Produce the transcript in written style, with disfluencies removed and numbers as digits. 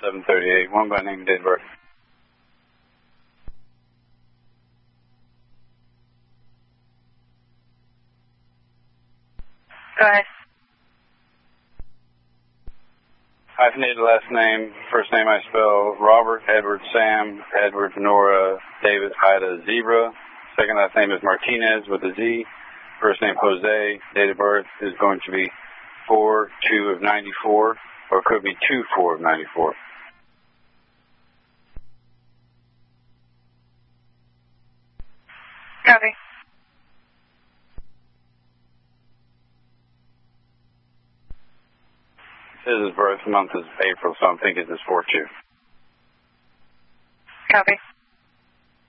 738. One by name, date of birth. Go ahead. Hyphenated last name. First name I spell Robert, Edward, Sam, Edward, Nora, David, Ida, Zebra. Second last name is Martinez with a Z. First name Jose. Date of birth is going to be 4/2 of 94, or it could be 2/4 of 94. Copy. His birth month is April, so I'm thinking it's 4/2. Copy.